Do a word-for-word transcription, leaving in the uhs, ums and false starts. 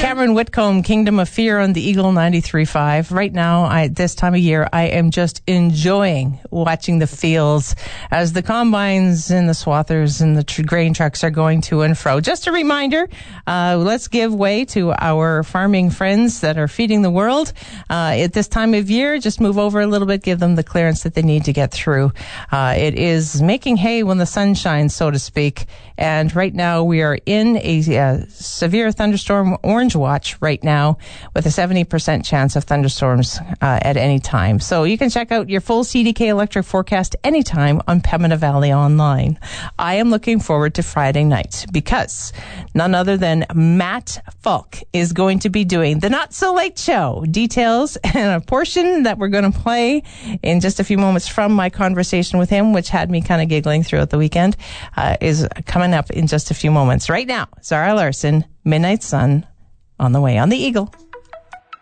Cameron Whitcomb, Kingdom of Fear on the Eagle ninety-three point five. Right now, I, this time of year, I am just enjoying watching the fields as the combines and the swathers and the tr- grain trucks are going to and fro. Just a reminder, uh, let's give way to our farming friends that are feeding the world. Uh, at this time of year, just move over a little bit, give them the clearance that they need to get through. Uh, it is making hay when the sun shines, so to speak. And right now, we are in a uh, severe thunderstorm orange watch right now with a seventy percent chance of thunderstorms uh, at any time. So you can check out your full C D K electric forecast anytime on Pembina Valley Online. I am looking forward to Friday night because none other than Matt Falk is going to be doing the Not So Late Show. Details and a portion that we're going to play in just a few moments from my conversation with him, which had me kind of giggling throughout the weekend, uh, is coming up in just a few moments. Right now, Zara Larson, Midnight Sun, on the way on the Eagle.